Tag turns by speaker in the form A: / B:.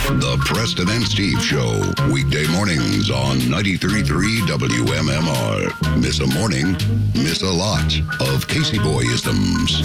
A: The Preston and Steve Show, weekday mornings on 93.3 WMMR. Miss a morning, miss a lot of Casey Boyisms.